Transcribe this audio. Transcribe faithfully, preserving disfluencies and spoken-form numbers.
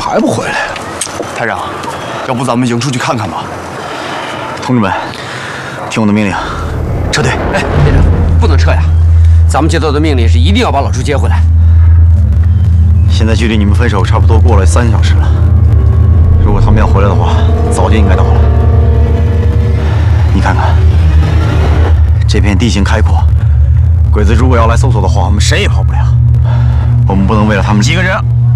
还不回来？ 台长，要不咱们迎出去看看吧？ 同志们，听我的命令，撤退！ 哎，连长，不能撤呀！咱们接到的命令是一定要把老朱接回来。 现在距离你们分手差不多过了三小时了。如果他们要回来的话，早就应该到了。你看看，这片地形开阔，鬼子如果要来搜索的话，我们谁也跑不了。我们不能为了他们几个人